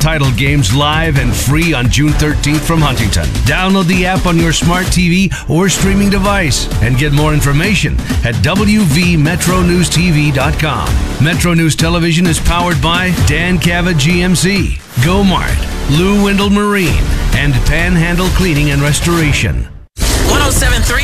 title games live and free on June 13th from Huntington. Download the app on your smart TV or streaming device and get more information at wvmetronewstv.com. Metro News Television is powered by Dan Cavett GMC, GoMart, Lou Windle Marine, and Panhandle Cleaning and Restoration. 107.3